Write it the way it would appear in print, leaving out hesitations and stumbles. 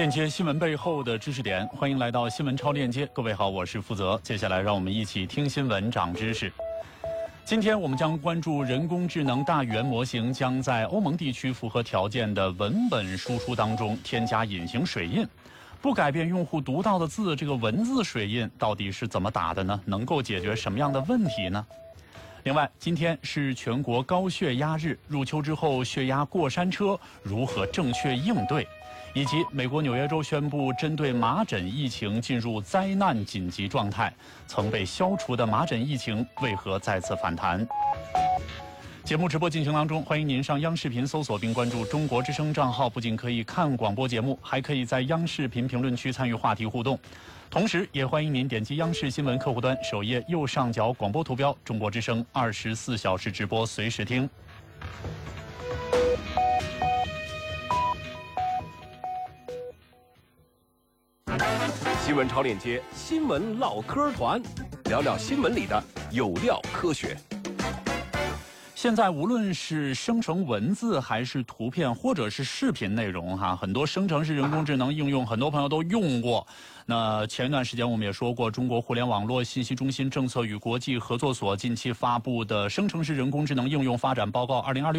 链接新闻背后的知识点，欢迎来到新闻超链接。各位好，我是负责。接下来让我们一起听新闻长知识。今天我们将关注人工智能大语言模型将在欧盟地区符合条件的文本输出当中添加隐形水印，不改变用户读到的字，这个文字水印到底是怎么打的呢？能够解决什么样的问题呢？另外，今天是全国高血压日，入秋之后血压过山车，如何正确应对？以及美国纽约州宣布针对麻疹疫情进入灾难紧急状态，曾被消除的麻疹疫情为何再次反弹？节目直播进行当中，欢迎您上央视频搜索并关注中国之声账号，不仅可以看广播节目，还可以在央视频评论区参与话题互动。同时也欢迎您点击央视新闻客户端首页右上角广播图标，中国之声24小时直播，随时听。 新闻超链接，新闻唠嗑团，聊聊新闻里的有料科学。 现在无论是生成文字还是图片或者是视频内容很多生成式人工智能应用很多朋友都用过。那前一段时间我们也说过，中国互联网络信息中心政策与国际合作所近期发布的生成式人工智能应用发展报告2026